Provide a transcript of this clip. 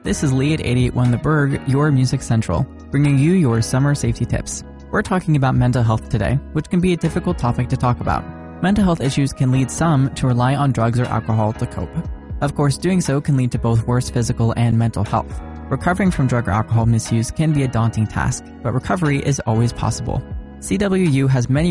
This is Lee at 88.1 The Berg, your Music Central, bringing you your summer safety tips. We're talking about mental health today, which can be a difficult topic to talk about. Mental health issues can lead some to rely on drugs or alcohol to cope. Of course, doing so can lead to both worse physical and mental health. Recovering from drug or alcohol misuse can be a daunting task, but recovery is always possible. CWU has many